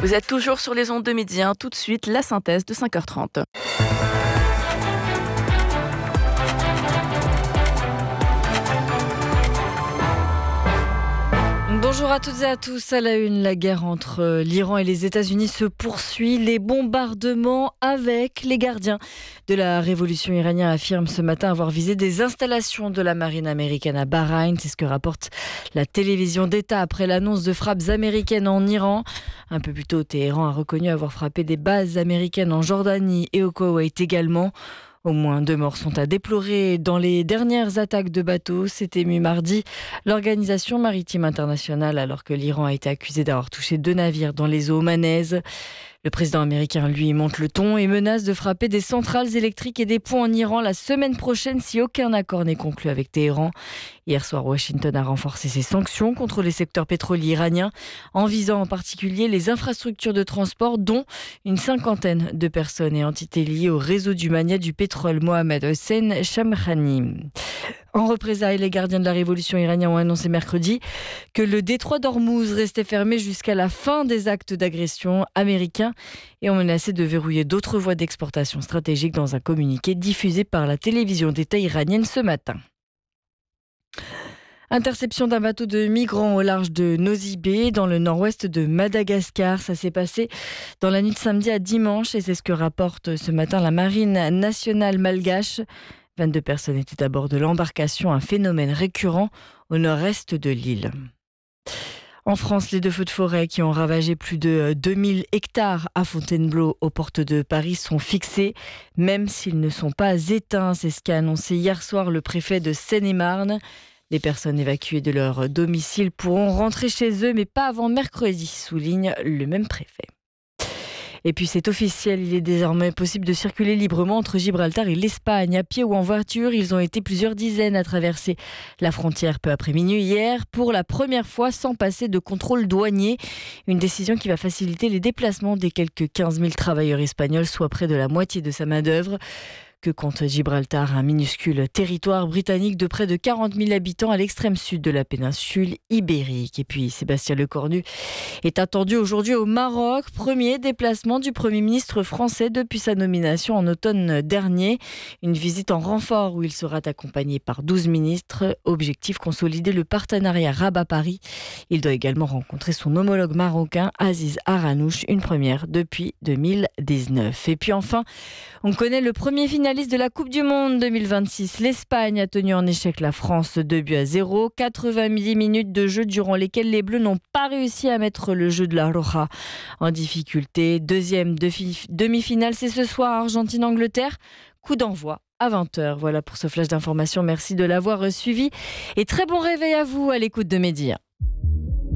Vous êtes toujours sur les ondes de midi, tout de suite la synthèse de 5h30. Bonjour à toutes et à tous. À la une, la guerre entre l'Iran et les États-Unis se poursuit. Les bombardements avec les gardiens de la révolution iranienne affirment ce matin avoir visé des installations de la marine américaine à Bahreïn. C'est ce que rapporte la télévision d'État après l'annonce de frappes américaines en Iran. Un peu plus tôt, Téhéran a reconnu avoir frappé des bases américaines en Jordanie et au Koweït également. Au moins 2 morts sont à déplorer dans les dernières attaques de bateaux. C'est ému mardi l'Organisation maritime internationale alors que l'Iran a été accusé d'avoir touché 2 navires dans les eaux omanaises. Le président américain, lui, monte le ton et menace de frapper des centrales électriques et des ponts en Iran la semaine prochaine si aucun accord n'est conclu avec Téhéran. Hier soir, Washington a renforcé ses sanctions contre les secteurs pétroliers iraniens en visant en particulier les infrastructures de transport dont une 50aine de personnes et entités liées au réseau du magnat du pétrole Mohamed Hossein Shamkhani. En représailles, les gardiens de la révolution iranienne ont annoncé mercredi que le détroit d'Ormuz restait fermé jusqu'à la fin des actes d'agression américains et ont menacé de verrouiller d'autres voies d'exportation stratégiques dans un communiqué diffusé par la télévision d'État iranienne ce matin. Interception d'un bateau de migrants au large de Nosy Be, dans le nord-ouest de Madagascar. Ça s'est passé dans la nuit de samedi à dimanche et c'est ce que rapporte ce matin la marine nationale malgache. 22 personnes étaient à bord de l'embarcation, un phénomène récurrent au nord-est de l'île. En France, les 2 feux de forêt qui ont ravagé plus de 2000 hectares à Fontainebleau, aux portes de Paris, sont fixés, même s'ils ne sont pas éteints. C'est ce qu'a annoncé hier soir le préfet de Seine-et-Marne. Les personnes évacuées de leur domicile pourront rentrer chez eux, mais pas avant mercredi, souligne le même préfet. Et puis c'est officiel, il est désormais possible de circuler librement entre Gibraltar et l'Espagne. À pied ou en voiture, ils ont été plusieurs dizaines à traverser la frontière peu après minuit hier, pour la première fois sans passer de contrôle douanier. Une décision qui va faciliter les déplacements des quelques 15 000 travailleurs espagnols, soit près de la moitié de sa main-d'œuvre. Que compte Gibraltar, un minuscule territoire britannique de près de 40 000 habitants à l'extrême sud de la péninsule ibérique. Et puis Sébastien Lecornu est attendu aujourd'hui au Maroc, premier déplacement du Premier ministre français depuis sa nomination en automne dernier. Une visite en renfort où il sera accompagné par 12 ministres. Objectif, consolider le partenariat Rabat-Paris. Il doit également rencontrer son homologue marocain Aziz Aranouch, une première depuis 2019. Et puis enfin, on connaît le premier finaliste de la Coupe du Monde 2026. L'Espagne a tenu en échec la France 2-0. 90 minutes de jeu durant lesquelles les Bleus n'ont pas réussi à mettre le jeu de la Roja en difficulté. Deuxième demi-finale, c'est ce soir, Argentine-Angleterre. Coup d'envoi à 20h. Voilà pour ce flash d'information. Merci de l'avoir suivi et très bon réveil à vous à l'écoute de Média.